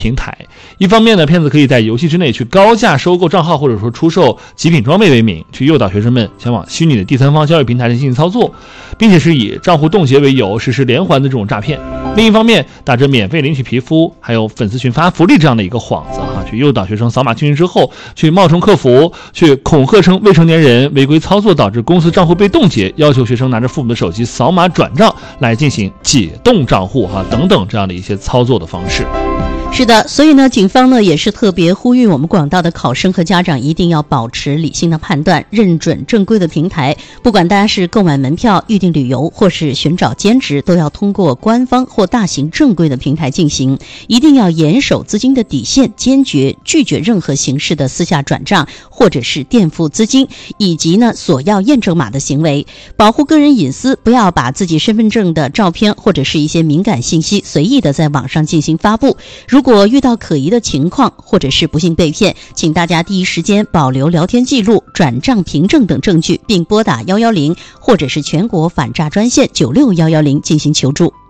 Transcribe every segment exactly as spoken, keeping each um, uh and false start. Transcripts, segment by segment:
平台。一方面呢，骗子可以在游戏之内去高价收购账号，或者说出售极品装备为名，去诱导学生们前往虚拟的第三方交易平台进行操作，并且是以账户冻结为由实施连环的这种诈骗。另一方面，打着免费领取皮肤还有粉丝群发福利这样的一个幌子哈，去诱导学生扫码进群之后去冒充客服，去恐吓称未成年人违规操作导致公司账户被冻结，要求学生拿着父母的手机扫码转账来进行解冻账户哈等等这样的一些操作的方式。 是的，所以呢，警方呢也是特别呼吁我们广大的考生和家长一定要保持理性的判断，认准正规的平台。不管大家是购买门票、预订旅游，或是寻找兼职，都要通过官方或大型正规的平台进行。一定要严守资金的底线，坚决拒绝任何形式的私下转账或者是垫付资金，以及呢索要验证码的行为。保护个人隐私，不要把自己身份证的照片或者是一些敏感信息随意的在网上进行发布。如果遇到可疑的情况，或者是不幸被骗，请大家第一时间保留聊天记录、转账凭证等证据，并拨打一一零或者是全国反诈专线九六一一零进行求助。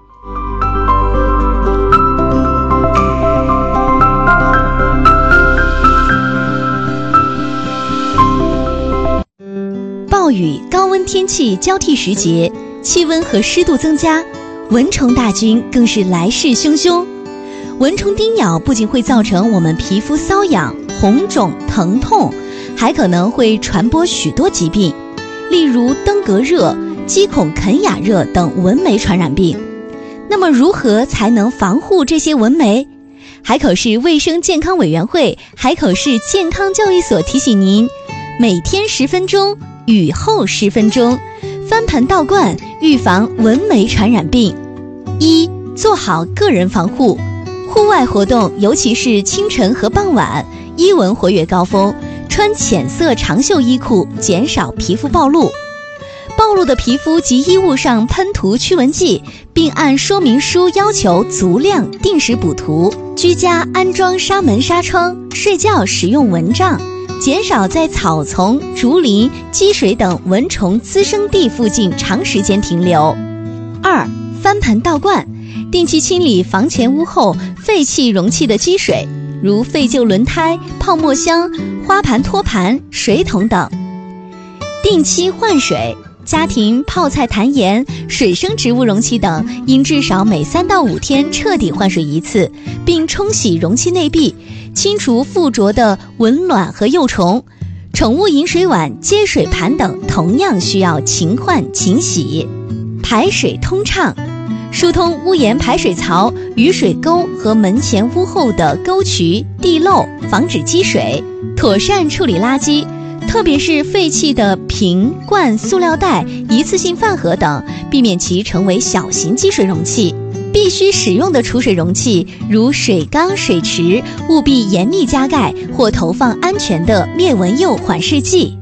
暴雨、高温天气交替时节，气温和湿度增加，蚊虫大军更是来势汹汹。蚊虫叮咬不仅会造成我们皮肤瘙痒、红肿、疼痛，还可能会传播许多疾病，例如登革热、鸡孔肯雅热等蚊媒传染病。那么如何才能防护这些蚊媒？海口市卫生健康委员会、海口市健康教育所提醒您，每天十分钟，雨后十分钟，翻盆倒灌，预防蚊媒传染病。一、做好个人防护。户外活动，尤其是清晨和傍晚，伊蚊活跃高峰，穿浅色长袖衣裤，减少皮肤暴露。暴露的皮肤及衣物上喷涂驱蚊剂，并按说明书要求足量定时补涂。居家安装纱门纱窗，睡觉使用蚊帐，减少在草丛、竹林、积水等蚊虫滋生地附近长时间停留。二、翻盆倒灌，定期清理房前屋后废弃容器的积水，如废旧轮胎、泡沫箱、花盘托盘、水桶等。定期换水，家庭泡菜坛盐、水生植物容器等应至少每三到五天彻底换水一次，并冲洗容器内壁，清除附着的蚊卵和幼虫。宠物饮水碗、接水盘等同样需要勤换勤洗。排水通畅，疏通屋檐排水槽、雨水沟和门前屋后的沟渠、地漏，防止积水。妥善处理垃圾，特别是废弃的瓶、罐、塑料袋、一次性饭盒等，避免其成为小型积水容器。必须使用的储水容器，如水缸、水池，务必严密加盖或投放安全的灭蚊釉缓释剂。